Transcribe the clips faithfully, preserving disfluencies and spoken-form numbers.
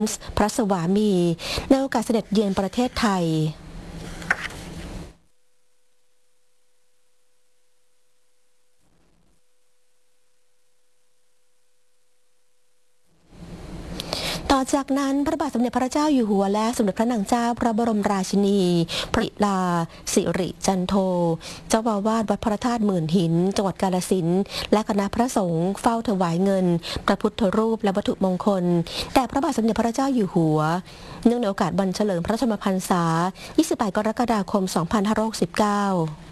พระสวามีในโอกาสเสด็จเยือนประเทศไทยต่อจากนั้นพระบาทสมเด็จพระเจ้าอยู่หัวและสมเด็จพระนางเจ้าพระบรมราชินีพระลาสิริจันโทเจ้าอาวาสวัดพระธาตุหมื่นหินจังหวัดกาฬสินธุ์และคณะพระสงฆ์เฝ้าถวายเงินพระพุทธรูปและวัตถุมงคลแด่พระบาทสมเด็จพระเจ้าอยู่หัวเนื่องในโอกาสวันเฉลิมพระชนมพรรษายี่สิบแปดกรกฎาคมสองพันห้าร้อยหกสิบเก้า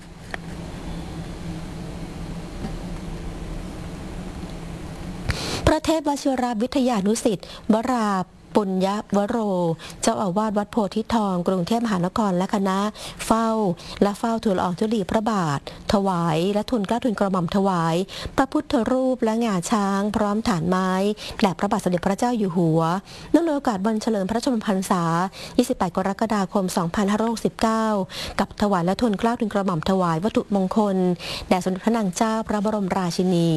พระเทพวชิรวิทยานุศิษย์วราปุญญวโรเจ้าอาวาสวัดโพธิทองกรุงเทพมหานครและคณะเฝ้าและเฝ้าทูลละอองธุลีพระบาทถวายและทูลเกล้าทูลกระหม่อมถวายพระพุทธรูปและงาช้างพร้อมฐานไม้แด่พระบาทสมเด็จพระเจ้าอยู่หัวเนื่องในโอกาสวันเฉลิมพระชนมพรรษายี่สิบแปดกรกฎาคมสองพันห้าร้อยหกสิบเก้ากับถวายและทูลเกล้าทูลกระหม่อมถวายวัตถุมงคลแด่สมเด็จพระนางเจ้าพระบรมราชินี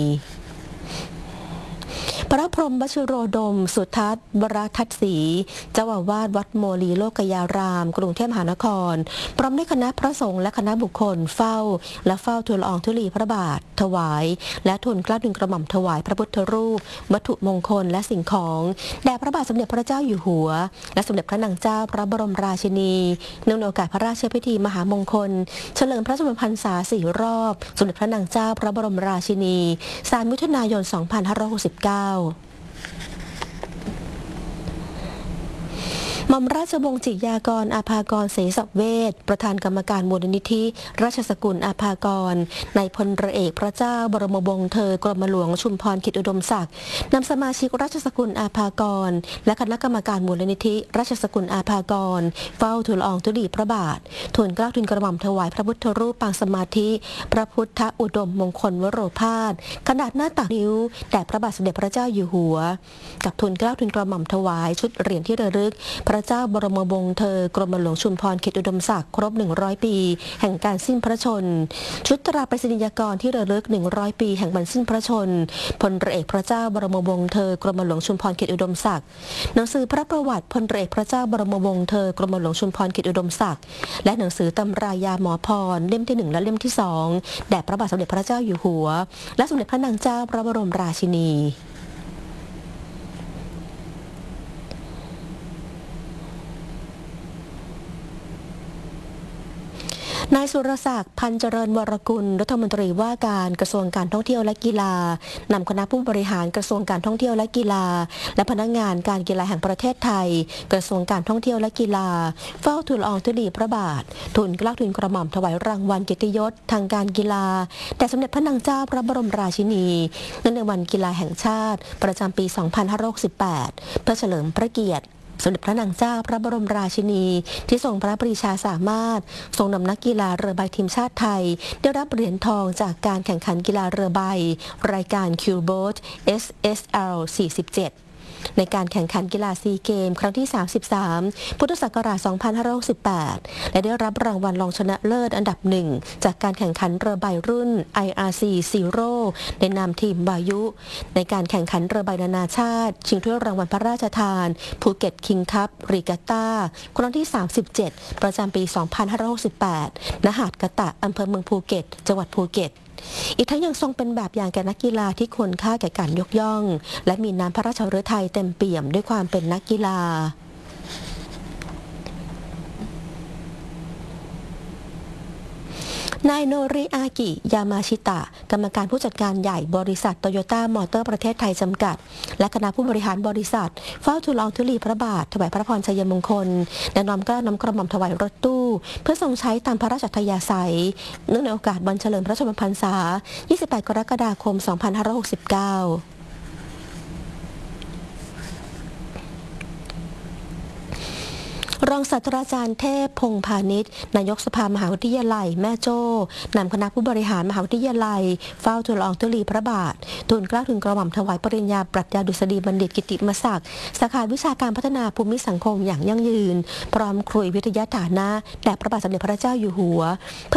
พระพรหมวชิโรดมสุทัศน์วรทัศน์ศรีเจ้าอาวาสวัดโมลีโลกยารามกรุงเทพมหานครพร้อมด้วยคณะพระสงฆ์และคณะบุคคลเฝ้าและเฝ้าทูลละอองธุลีพระบาทถวายและทูลเกล้าทูลกระหม่อมถวายพระพุทธรูปวัตถุมงคลและสิ่งของแด่พระบาทสมเด็จพระเจ้าอยู่หัวและสมเด็จพระนางเจ้าพระบรมราชินีเนื่องในโอกาสพระราชพิธีมหามงคลเฉลิมพระชนมพรรษาสี่รอบสมเด็จพระนางเจ้าพระบรมราชินีสามมิถุนายนสองพันห้าร้อยหกสิบเก้าหม่อมราชวงศ์จิยากรอาภากรเสสเวชประธานกรรมการมูลนิธิราชสกุลอาภากรในพลเรือเอกพระเจ้าบรมวงศ์เธอกรมหลวงชุมพรเขตอุดมศักดิ์นำสมาชิกราชสกุลอาภากรและคณะกรรมการมูลนิธิราชสกุลอาภากรเฝ้าทูลละอองธุลีพระบาททูลเกล้าทูลกระหม่อมถวายพระพุทธรูปปางสมาธิพระพุทธอุดมมงคลวโรภาสขนาดหน้าตักนิ้วแด่พระบาทสมเด็จพระเจ้าอยู่หัวกับทูลเกล้าทูลกระหม่อมถวายชุดเหรียญที่ระลึกพระเจ้าบรมวงศ์เธอกรมหลวงชุมพรเขตอุดมศักดิ์ครบหนึ่งร้อยปีแห่งการสิ้นพระชนชุดตราไปรษณียากรที่ระลึกหนึ่งร้อยปีแห่งวันสิ้นพระชนพลเรือเอกพระเจ้าบรมวงศ์เธอกรมหลวงชุมพรเขตอุดมศักดิ์หนังสือพระประวัติพลเรือเอกพระเจ้าบรมวงศ์เธอกรมหลวงชุมพรเขตอุดมศักดิ์และหนังสือตำรายาหมอพรเล่มที่หนึ่งและเล่มที่สองแด่พระบาทสมเด็จพระเจ้าอยู่หัวและสมเด็จพระนางเจ้าพระบรมราชินีนายสุรศักดิ์พันเจริญวรกุลรัฐมนตรีว่าการกระทรวงการท่องเที่ยวและกีฬานำคณะผู้บริหารกระทรวงการท่องเที่ยวและกีฬาและพนักงานการกีฬาแห่งประเทศไทยกระทรวงการท่องเที่ยวและกีฬาเฝ้าทูลละอองธุลีพระบาททูลเกล้าทูลกระหม่อมถวายรางวัลเกียรติยศทางการกีฬาแด่สมเด็จพระนางเจ้าพระบรมราชินีเนื่องในวันกีฬาแห่งชาติประจำปีสองพันห้าร้อยหกสิบแปดเพื่อเฉลิมพระเกียรติสมเด็จพระนางเจ้าพระบรมราชินีที่ทรงพระปรีชาสามารถทรงนำนักกีฬาเรือใบทีมชาติไทยได้รับเหรียญทองจากการแข่งขันกีฬาเรือใบรายการ คิว โบท เอส เอส แอล สี่สิบเจ็ดในการแข่งขันกีฬาซีเกมครั้งที่สามสิบสามพุทธศักราชสองพันห้าร้อยหกสิบแปดและได้รับรางวัลรองชนะเลิศอันดับหนึ่งจากการแข่งขันเรือใบรุ่น ไอ อาร์ ซี Zero ในนามทีมวายุในการแข่งขันเรือใบนานาชาติชิงถ้วยรางวัลพระราชทานภูเก็ตคิงคัพรีกาต้าครั้งที่สามสิบเจ็ดประจำปีสองพันห้าร้อยหกสิบแปดณหาดกะตะอำเภอเมืองภูเก็ตจังหวัดภูเก็ตอีกทั้งยังทรงเป็นแบบอย่างแก่นักกีฬาที่ควรค่าแก่การยกย่องและมีน้ำพระราชฤทัยเต็มเปี่ยมด้วยความเป็นนักกีฬานายโนริอากิยามาชิตะกรรมการผู้จัดการใหญ่บริษัทโตโยต้ามอเตอร์ประเทศไทยจำกัดและคณะผู้บริหารบริษัทเฝ้าทูลละอองธุลีพระบาทถวายพระพรชัยมงคลและน้อมเกล้าน้อมกระหม่อมถวายรถตู้เพื่อทรงใช้ตามพระราชอัธยาศัยเนื่องในโอกาสวันเฉลิมพระชนมพรรษายี่สิบแปดกรกฎาคมสองพันห้าร้อยหกสิบเก้ารองศาสตราจารย์เทพพงษ์พาณิชย์นายกสภามหาวิทยาลัยแม่โจ้นำคณะผู้บริหารมหาวิทยาลัยเฝ้าทูลละอองธุลีพระบาททูลเกล้าทูลกระหม่อมถวายปริญญาปรัชญาดุษฎีบัณฑิตกิตติมศักดิ์สาขาวิชาการพัฒนาภูมิสังคมอย่างยั่งยืนพร้อมคุยวิทยาฐานะแด่พระบาทสมเด็จพระเจ้าอยู่หัว